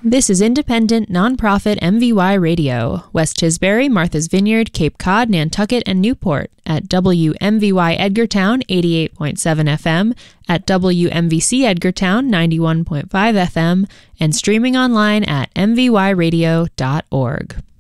This is independent, nonprofit MVY Radio, West Tisbury, Martha's Vineyard, Cape Cod, Nantucket, and Newport at WMVY Edgartown 88.7 FM, at WMVC Edgartown 91.5 FM, and streaming online at mvyradio.org.